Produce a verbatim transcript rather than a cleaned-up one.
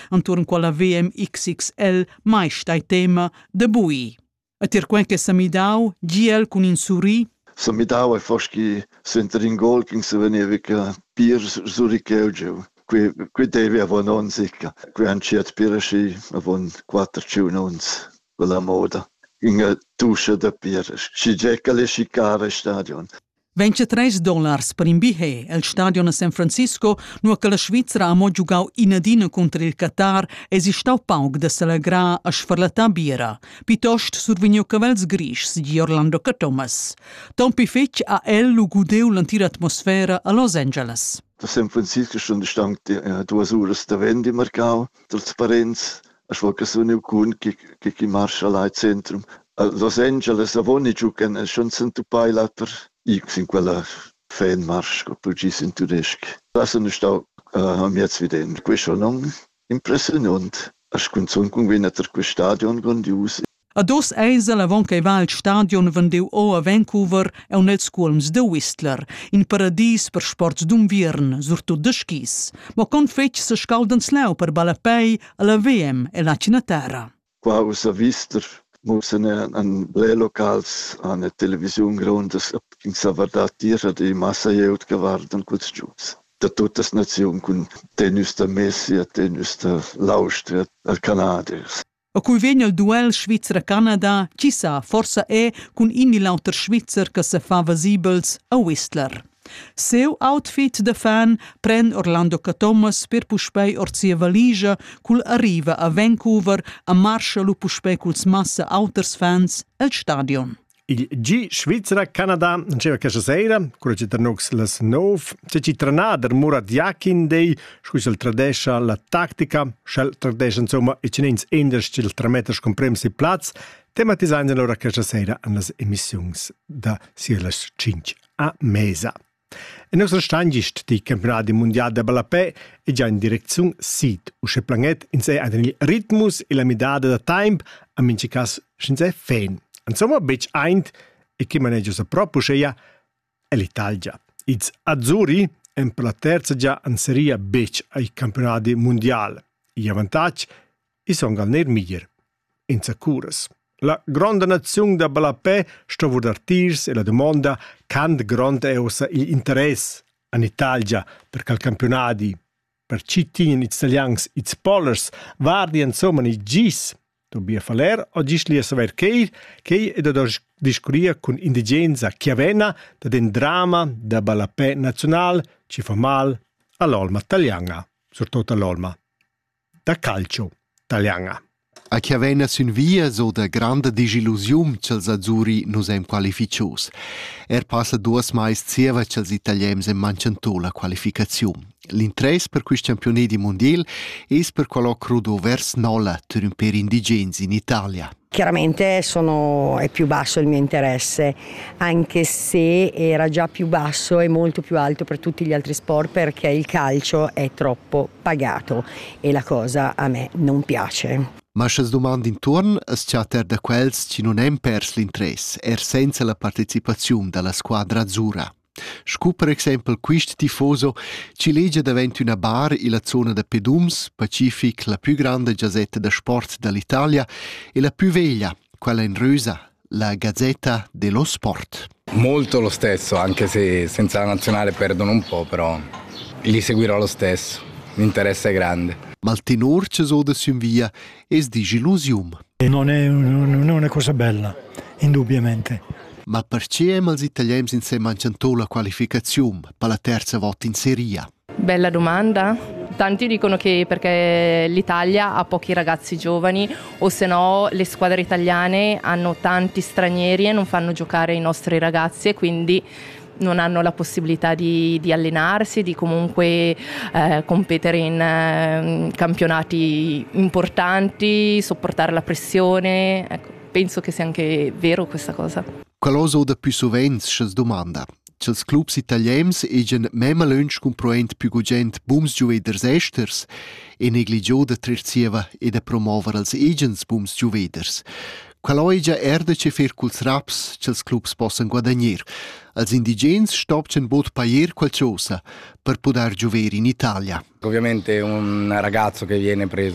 intorno quella V M X X L mai stai tema da bui. A tir quen che samidau, Giel con in suri. Samidau è foschi senza ringol che se veniva che pier suriceugiu. Qui qui devi avere non sicca. Qui han ciat piresci avon quattro ciunons quella moda. In tuscia da pier. Si gecca le scicare stadion. ventitré dollars per in bihe el stadio a San Francisco, nu che la Svizzera ha mo giugau inadina contro il Qatar esistau paug da celegra a sfarlata biera. Pitost survegno cavels gris di Orlando Thomas. Tompi fetch a el lu gudeu l'antira atmosfera a Los Angeles. Da San Francisco schon stank uh, duas horas da vendi marcau, trasparenz, a schwalca so neu kun che che che marscia là centrum. A Los Angeles avoni giucan schon sento paila per X in quella fanmarsch, per ci in tudesc. Das non sta a miez vident. Questo non impressionant. As kunzon con venater que stadion grandius. A dos eisel avon che va al stadion vendeu o a Vancouver e un els culms de Whistler, in paradis per sports d'unviern, surtout de skis. Ma con fetch se scalden sleu per balapei alla V M e la Cinatera. Qua us a Whistler mussen an Blelocals an a television grondas in Savardatiera di massa jeut gewarden kurz giuts. Da tutas nazion kun tenus da Messi a tenus da Laustria al Canadiers. A cui vegna il duel Svizzera-Canada, ci sa, forsa è con inni lauter Svizzer che se fa visibels a Whistler. Seu outfit de fan pren Orlando Thomas per puspei orzia valigia cul arriva a Vancouver a marscia lu puspei culs massa auters fans al stadion. Il G Svizzera-Canada non c'era che sera, quello ci tornux las nov, c'è ci trenader Murat Yakin dei, scusa il tradescia la tattica, schel tradescia insomma e cinens enders c'il trameters compremsi plaz, tematizzando allora che sera an las emissions da sielas cinque a mesa. Il nostro stangist di campionati mondiali da balapè è già in direzione sud, usce planet in sé ad il ritmus e la midada da time a mincicas senza fan. Insomma, bec eint e che maneggia sa proprio sceia è l'Italia. It's azzurri e per la terza già in serie bec ai campionati mondiali. I vantaggi sono al ner miglior in sacuras. La grande nazione da balapè sta vor d'artirs e la domanda can de grande è ossa il interesse in Italia perché il campionati per cittadini italians its polars vardi insomma i gis Tobia Faler o gis li a saber che che è da discuria con indigenza chiavena da den drama da balapè nazionale ci fa mal all'olma italiana, soprattutto all'olma da calcio italiana. A Chiavenna sun via so da grande disillusium ch'els azzurri nus hem qualificius. Er passa duas mais zieva ch'els italiens hem manciantò la qualificazione. L'interesse per questi campionati mondiali è per quello crudo vers nolla per indigenzi in Italia. Chiaramente sono, è più basso il mio interesse, anche se era già più basso e molto più alto per tutti gli altri sport perché il calcio è troppo pagato e la cosa a me non piace. Ma se domandi intorno, es chatter da quels ci non hem pers l'interesse, er senza la partecipazione della squadra azzurra. Scu per esempio quist tifoso ci legge davanti una bar in la zona de Pedums, Pacific, la più grande gazzetta de sport dall'Italia e la più veglia, quella in rosa, la Gazzetta dello Sport. Molto lo stesso, anche se senza la nazionale perdono un po', però li seguirò lo stesso, l'interesse è grande. Ma il tenor che so da via è disillusione. Non è, non è una cosa bella, indubbiamente. Ma perché els italiani in sé manciantò la qualificazione per la terza volta in Serie? Bella domanda. Tanti dicono che perché l'Italia ha pochi ragazzi giovani o se no le squadre italiane hanno tanti stranieri e non fanno giocare i nostri ragazzi e quindi non hanno la possibilità di, di allenarsi, di comunque eh, competere in eh, campionati importanti, sopportare la pressione. Ecco, penso che sia anche vero questa cosa. Quello da più sovente si domanda. Che els clubs italians egen mem a lunch con proent più gugent bums giuveders esters e negligio de terzieva e de promover els egens bums giuveders. Quello ega erde che fer culs raps che els clubs possan guadagner. Els indigens stopcen bot paier qualcosa per poter giovere in Italia. Ovviamente un ragazzo che viene preso